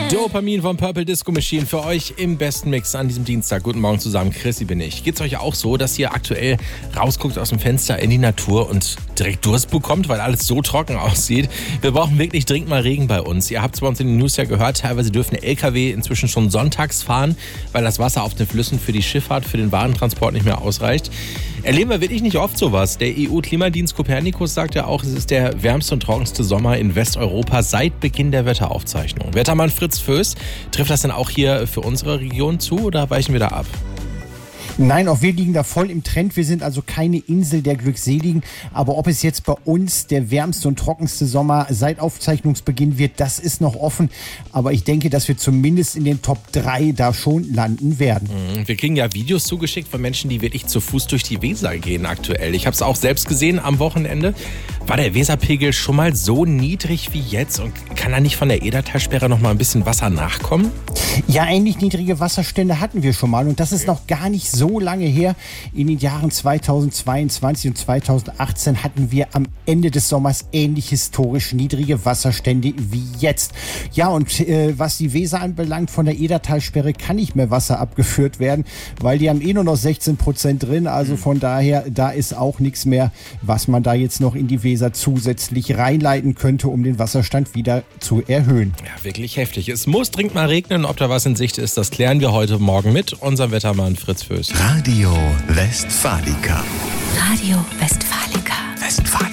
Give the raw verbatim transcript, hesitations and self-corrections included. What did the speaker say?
Dopamin von Purple Disco Machine für euch im besten Mix an diesem Dienstag. Guten Morgen zusammen, Chrissy bin ich. Geht's euch auch so, dass ihr aktuell rausguckt aus dem Fenster in die Natur und direkt Durst bekommt, weil alles so trocken aussieht? Wir brauchen wirklich dringend mal Regen bei uns. Ihr habt es bei uns in den News ja gehört, teilweise dürfen L K W inzwischen schon sonntags fahren, weil das Wasser auf den Flüssen für die Schifffahrt, für den Warentransport nicht mehr ausreicht. Erleben wir wirklich nicht oft sowas. Der E U-Klimadienst Copernicus sagt ja auch, es ist der wärmste und trockenste Sommer in Westeuropa seit Beginn der Wetteraufzeichnung. Wettermann Fritz Föß, trifft das denn auch hier für unsere Region zu oder weichen wir da ab? Nein, auch wir liegen da voll im Trend. Wir sind also keine Insel der Glückseligen. Aber ob es jetzt bei uns der wärmste und trockenste Sommer seit Aufzeichnungsbeginn wird, das ist noch offen. Aber ich denke, dass wir zumindest in den Top drei da schon landen werden. Wir kriegen ja Videos zugeschickt von Menschen, die wirklich zu Fuß durch die Weser gehen aktuell. Ich habe es auch selbst gesehen am Wochenende. War der Weserpegel schon mal so niedrig wie jetzt? Und kann da nicht von der Edertalsperre noch mal ein bisschen Wasser nachkommen? Ja, ähnlich niedrige Wasserstände hatten wir schon mal. Und das ist noch gar nicht so lange her. In den Jahren zweitausendzweiundzwanzig und zweitausendachtzehn hatten wir am Ende des Sommers ähnlich historisch niedrige Wasserstände wie jetzt. Ja, und äh, was die Weser anbelangt, von der Edertalsperre kann nicht mehr Wasser abgeführt werden, weil die haben eh nur noch sechzehn Prozent drin. Also von daher, da ist auch nichts mehr, was man da jetzt noch in die Weser zusätzlich reinleiten könnte, um den Wasserstand wieder zu erhöhen. Ja, wirklich heftig. Es muss dringend mal regnen. Ob da was in Sicht ist, das klären wir heute Morgen mit unserem Wettermann Fritz Föß. Radio Westfalica. Radio Westfalica. Westfalica.